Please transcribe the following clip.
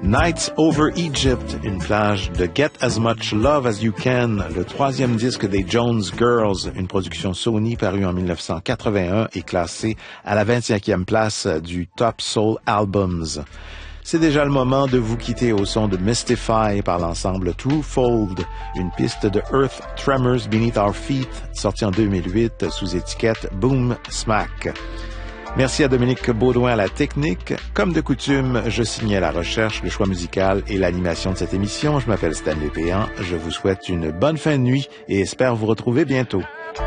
Nights Over Egypt, une plage de Get As Much Love As You Can, le troisième disque des Jones Girls, une production Sony parue en 1981 et classée à la 25e place du Top Soul Albums. C'est déjà le moment de vous quitter au son de Mystify par l'ensemble Twofold, une piste de Earth Tremors Beneath Our Feet, sortie en 2008 sous étiquette Boom Smack. Merci à Dominique Baudouin à la technique. Comme de coutume, je signais la recherche, le choix musical et l'animation de cette émission. Je m'appelle Stanley Péan. Je vous souhaite une bonne fin de nuit et espère vous retrouver bientôt.